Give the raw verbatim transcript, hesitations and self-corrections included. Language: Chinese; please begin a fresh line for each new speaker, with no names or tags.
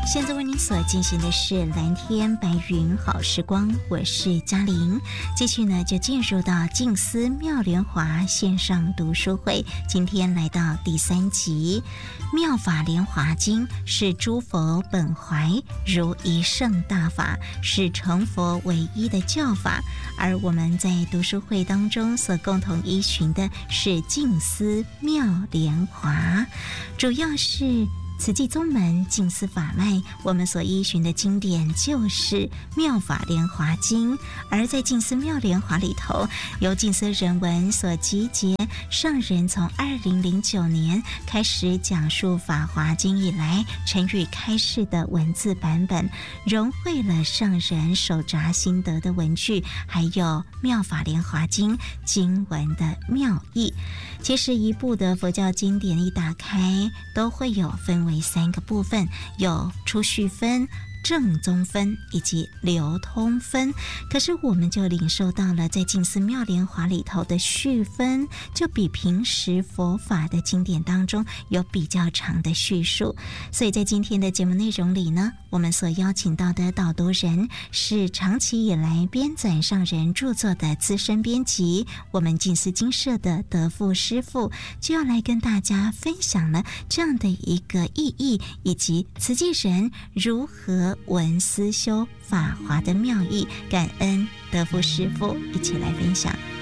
现在为您所进行的是蓝天白云好时光，我是嘉玲。继续呢，就进入到静思妙莲华线上读书会，今天来到第三集。妙法莲华经是诸佛本怀如一圣大法，是成佛唯一的教法，而我们在读书会当中所共同依循的是静思妙莲华，主要是慈济宗门静思法脉，我们所依循的经典就是妙法莲华经，而在静思妙莲华里头，由静思人文所集结上人从二零零九年开始讲述法华经以来陈语开示的文字版本，融汇了上人手札心得的文句，还有妙法莲华经经文的妙义。其实一部的佛教经典一打开，都会有分为三个部分，有出序分、正宗分以及流通分。可是我们就领受到了在静思妙莲华里头的序分，就比平时佛法的经典当中有比较长的叙述。所以在今天的节目内容里呢，我们所邀请到的导读人是长期以来编纂上人著作的资深编辑，我们静思精舍的德富师父，就要来跟大家分享了这样的一个意义，以及慈济人如何文思修法华的妙义。感恩德富师父一起来分享。